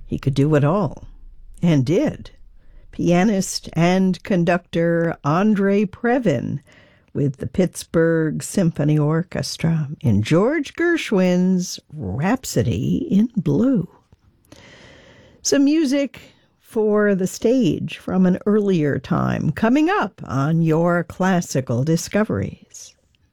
He could do it all, and did. Pianist and conductor Andrei Previn with the Pittsburgh Symphony Orchestra in George Gershwin's Rhapsody in Blue. Some music for the stage from an earlier time coming up on your classical discoveries.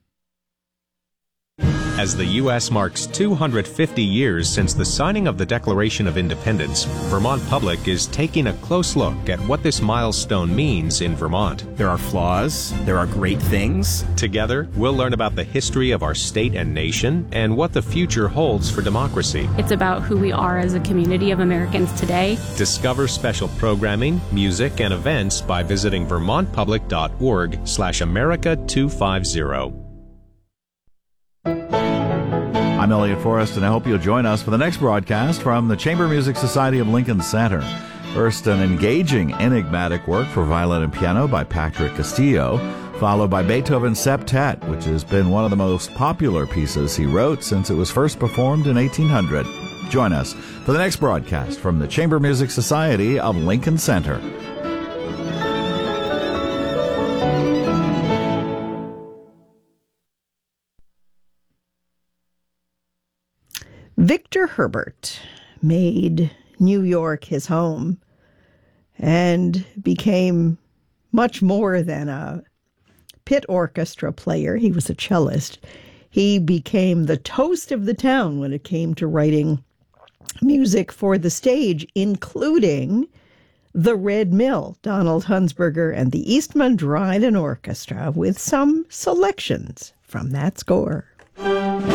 As the U.S. marks 250 years since the signing of the Declaration of Independence, Vermont Public is taking a close look at what this milestone means in Vermont. There are flaws, there are great things. Together, we'll learn about the history of our state and nation and what the future holds for democracy. It's about who we are as a community of Americans today. Discover special programming, music, and events by visiting vermontpublic.org/America250. I'm Elliot Forrest, and I hope you'll join us for the next broadcast from the Chamber Music Society of Lincoln Center. First, an engaging, enigmatic work for violin and piano by Patrick Castillo, followed by Beethoven's Septet, which has been one of the most popular pieces he wrote since it was first performed in 1800. Join us for the next broadcast from the Chamber Music Society of Lincoln Center. Victor Herbert made New York his home and became much more than a pit orchestra player. He was a cellist. He became the toast of the town when it came to writing music for the stage, including the Red Mill, Donald Hunsberger, and the Eastman Dryden Orchestra, with some selections from that score.